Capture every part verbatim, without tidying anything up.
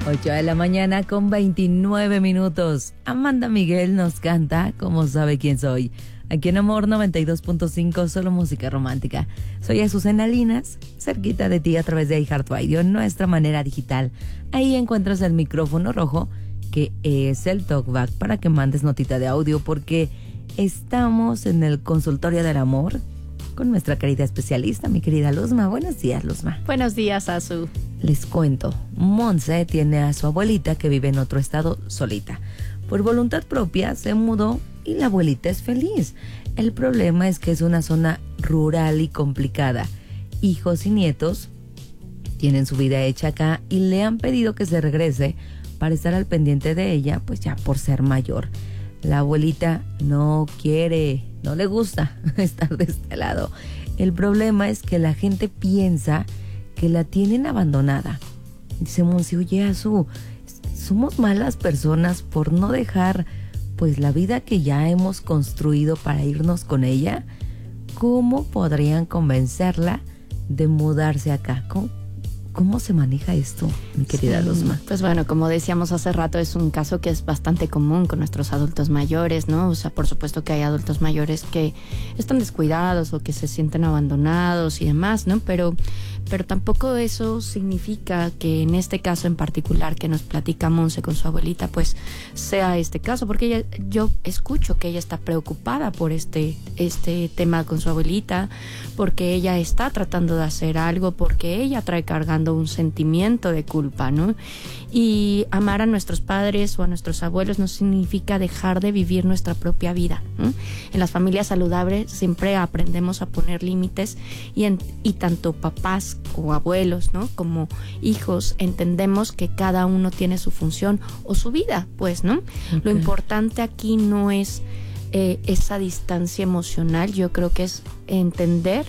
ocho de la mañana con veintinueve minutos. Amanda Miguel nos canta Como sabe quién soy. Aquí en Amor noventa y dos punto cinco, solo música romántica. Soy Azucena Linas, cerquita de ti a través de iHeartRadio, nuestra manera digital. Ahí encuentras el micrófono rojo, que es el talkback, para que mandes notita de audio, porque estamos en el consultorio del amor con nuestra querida especialista, mi querida Luzma. Buenos días, Luzma. Buenos días, Azu. Les cuento, Monse tiene a su abuelita que vive en otro estado solita. Por voluntad propia se mudó y la abuelita es feliz. El problema es que es una zona rural y complicada. Hijos y nietos tienen su vida hecha acá y le han pedido que se regrese para estar al pendiente de ella, pues ya por ser mayor. La abuelita no quiere, no le gusta estar de este lado. El problema es que la gente piensa que la tienen abandonada. Dice Monsi, oye, Azu, somos malas personas por no dejar pues la vida que ya hemos construido para irnos con ella. ¿Cómo podrían convencerla de mudarse acá? ¿Cómo, cómo se maneja esto, mi querida sí, Luzma? Pues bueno, como decíamos hace rato, es un caso que es bastante común con nuestros adultos mayores, ¿no? O sea, por supuesto que hay adultos mayores que están descuidados o que se sienten abandonados y demás, ¿no? Pero, pero tampoco eso significa que en este caso en particular que nos platica Monse con su abuelita, pues sea este caso, porque ella, yo escucho que ella está preocupada por este, este tema con su abuelita, porque ella está tratando de hacer algo, porque ella trae cargando un sentimiento de culpa, ¿no? Y amar a nuestros padres o a nuestros abuelos no significa dejar de vivir nuestra propia vida, ¿no? En las familias saludables siempre aprendemos a poner límites y, en, y tanto papás o abuelos, ¿no? Como hijos entendemos que cada uno tiene su función o su vida, pues, ¿no? Okay. Lo importante aquí no es eh, esa distancia emocional, yo creo que es entender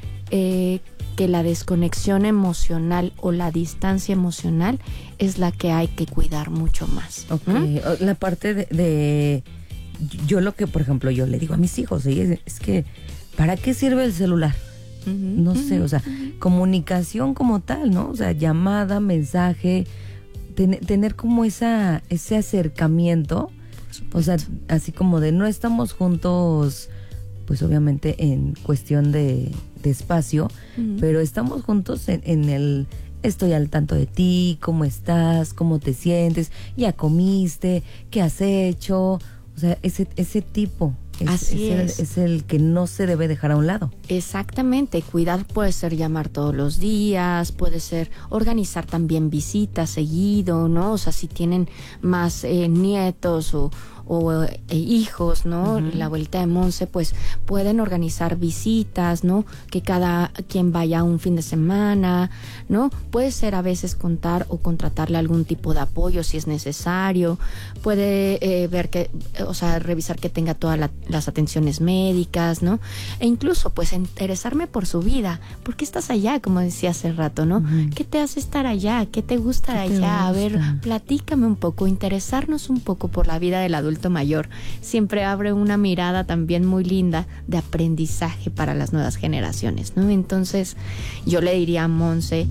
eh, que la desconexión emocional o la distancia emocional es la que hay que cuidar mucho más. Okay. ¿Mm? La parte de, de yo lo que, por ejemplo, yo le digo a mis hijos, ¿sí? es, es que ¿para qué sirve el celular? Uh-huh, no uh-huh, sé, o sea, uh-huh. comunicación como tal, ¿no? O sea, llamada, mensaje, ten, tener como esa ese acercamiento, o sea, así como de no estamos juntos, pues obviamente en cuestión de, de espacio, uh-huh. pero estamos juntos en, en el estoy al tanto de ti, cómo estás, cómo te sientes, ya comiste, qué has hecho, o sea, ese ese tipo. Es, Así es, es. El, es el que no se debe dejar a un lado. Exactamente, cuidar puede ser llamar todos los días, puede ser organizar también visitas seguido, ¿no? O sea, si tienen más eh, nietos o, o eh, hijos, ¿no? Uh-huh. La abuelita de Monse, pues pueden organizar visitas, ¿no? Que cada quien vaya un fin de semana, ¿no? Puede ser a veces contar o contratarle algún tipo de apoyo si es necesario, puede eh, ver que, o sea, revisar que tenga toda la las atenciones médicas, ¿no? E incluso, pues, interesarme por su vida. ¿Por qué estás allá? Como decía hace rato, ¿no? Uh-huh. ¿Qué te hace estar allá? ¿Qué te gusta de allá? Gusta? A ver, platícame un poco, interesarnos un poco por la vida del adulto mayor. Siempre abre una mirada también muy linda de aprendizaje para las nuevas generaciones, ¿no? Entonces, yo le diría a Monse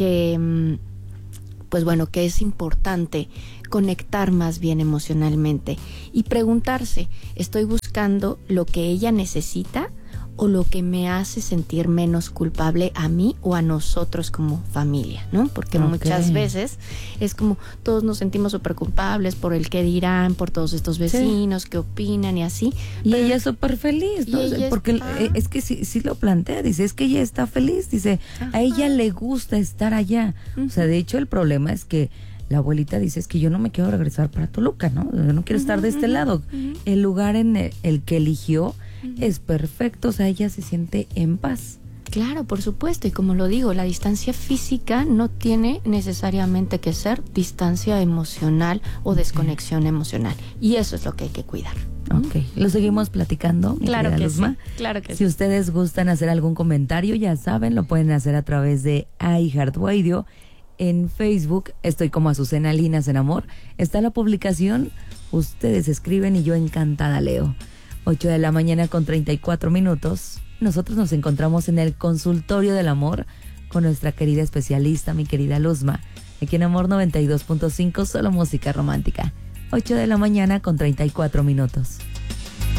que, pues bueno, que es importante conectar más bien emocionalmente y preguntarse, ¿estoy buscando lo que ella necesita o lo que me hace sentir menos culpable a mí o a nosotros como familia, ¿no? Porque okay. muchas veces es como todos nos sentimos súper culpables por el qué dirán, por todos estos vecinos, sí. que opinan y así. Y ella es súper feliz, ¿no? Porque está... es que sí, sí lo plantea, dice, es que ella está feliz, dice, Ajá. a ella le gusta estar allá. Uh-huh. O sea, de hecho el problema es que la abuelita dice, es que yo no me quiero regresar para Toluca, ¿no? Yo no quiero uh-huh, estar de este uh-huh, lado. Uh-huh. El lugar en el, el que eligió uh-huh. es perfecto, o sea, ella se siente en paz. Claro, por supuesto, y como lo digo, la distancia física no tiene necesariamente que ser distancia emocional o desconexión okay. emocional, y eso es lo que hay que cuidar. Ok, lo seguimos platicando. Claro que Luzma. sí, claro que si sí. ustedes gustan hacer algún comentario, ya saben, lo pueden hacer a través de iHeartRadio. En Facebook estoy como Azucena Linas en Amor. Está la publicación, ustedes escriben y yo encantada leo. ocho de la mañana con treinta y cuatro minutos. Nosotros nos encontramos en el consultorio del amor con nuestra querida especialista, mi querida Luzma. Aquí en Amor noventa y dos punto cinco, solo música romántica. ocho de la mañana con treinta y cuatro minutos.